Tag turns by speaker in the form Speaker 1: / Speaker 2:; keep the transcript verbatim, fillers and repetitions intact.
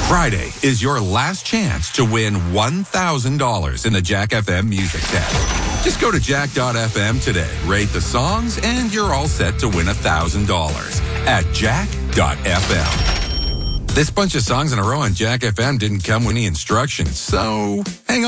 Speaker 1: Friday is your last chance to win one thousand dollars in the Jack F M Music Test. Just go to jack dot f m today, rate the songs, and you're all set to win one thousand dollars at jack dot f m. This bunch of songs in a row on Jack F M didn't come with any instructions, so hang on.